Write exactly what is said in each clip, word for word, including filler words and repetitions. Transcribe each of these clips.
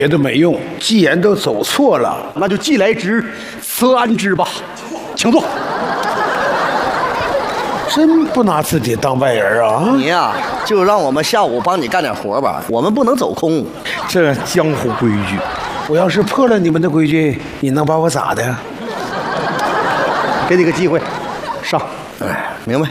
别的没用，既然都走错了， 那就既来之，则安之吧。请坐。 真不拿自己当外人啊！ 你呀、啊，就让我们下午帮你干点活吧，我们不能走空。 这江湖规矩， 我要是破了你们的规矩，你能把我咋的？ 给你个机会，上。 哎，明白。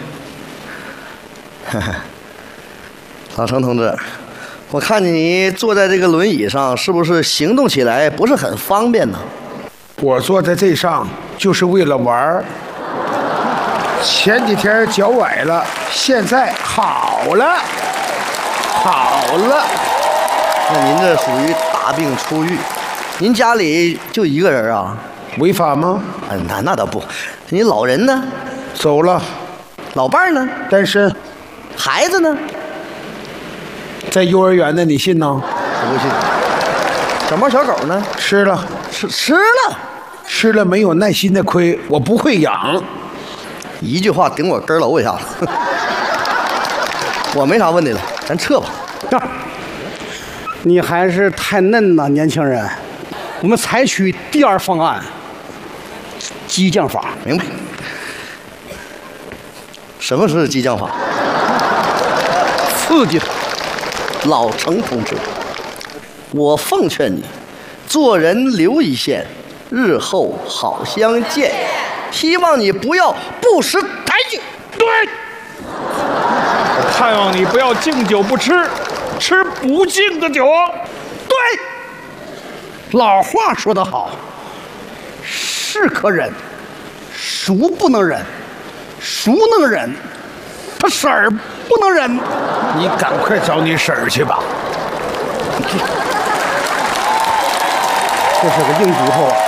老程同志，我看见你坐在这个轮椅上，是不是行动起来不是很方便呢？ 我坐在这上就是为了玩儿。前几天脚崴了，现在好了，好了。 那您这属于大病初愈。您家里就一个人啊？ 违法吗？ 啊，那那倒不。你老人呢？ 走了。 老伴儿呢？ 单身。 孩子呢？ 在幼儿园呢，你信呢？ 我不信。小猫小狗呢？ 吃了。 吃吃了。 吃了没有耐心的亏，我不会养。 一句话顶我根楼一下子。我没啥问题了，咱撤吧。 你还是太嫩了，年轻人。我们采取第二方案，激将法。 明白。什么是激将法？ 刺激他。 老程同志，我奉劝你，做人留一线，日后好相见。希望你不要不识抬举。 对。我盼望你不要敬酒不吃，吃不敬的酒。 对。老话说得好，是可忍，孰不能忍？孰能忍？他婶儿不能忍。 你赶快找你婶儿去吧。 这是个硬骨头啊！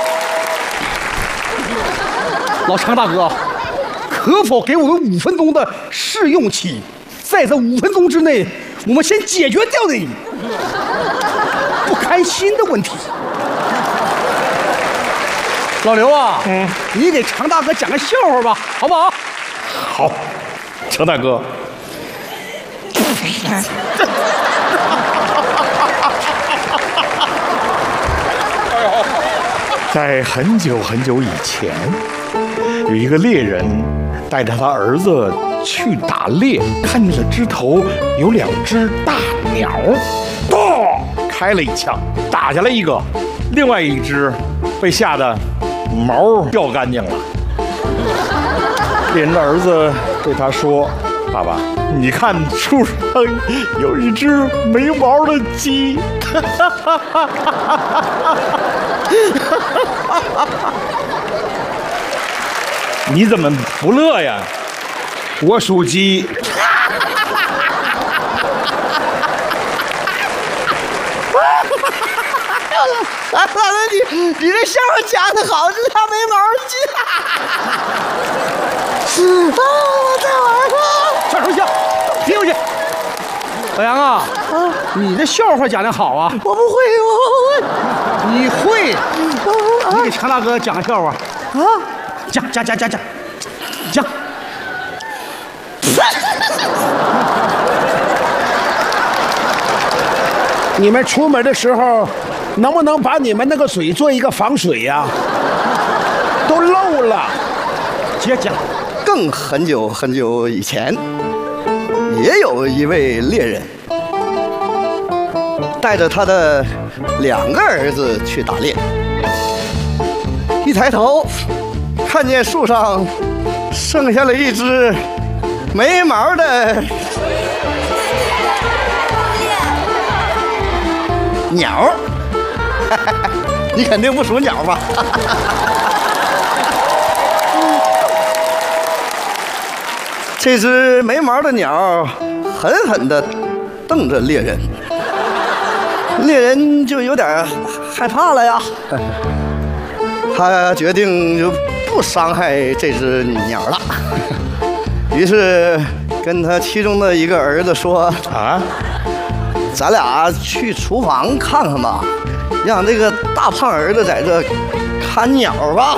老常大哥，可否给我们五分钟的试用期？在这五分钟之内，我们先解决掉你不开心的问题。老刘啊，嗯，你给常大哥讲个笑话吧，好不好？ 好，程大哥。在很久很久以前，有一个猎人带着他儿子去打猎，看见了枝头有两只大鸟，咚，开了一枪，打下来一个，另外一只被吓得毛掉干净了。猎人的儿子对他说：“爸爸，你看树上有一只没毛的鸡。”你怎么不乐呀？ 我属鸡。 啊，大哥，你你这笑话讲得好，这他没毛鸡。啊，我再玩吧。 上手下，踢回去。老杨啊，啊，你这笑话讲得好啊！ 我不会，我不会。 你会？ 啊、 你给常大哥讲个笑话啊！ 讲讲讲讲讲讲。 你们出门的时候，能不能把你们那个嘴做一个防水呀、啊？都漏了。 接讲。 更很久很久以前，也有一位猎人，带着他的两个儿子去打猎。一抬头，看见树上剩下了一只没毛的鸟。你肯定不属鸟吧？这只没毛的鸟狠狠地瞪着猎人，猎人就有点害怕了呀。他决定就不伤害这只鸟了，于是跟他其中的一个儿子说：“啊，咱俩去厨房看看吧，让这个大胖儿子在这看鸟吧。”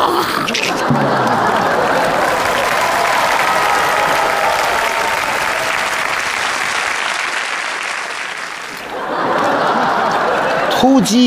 突击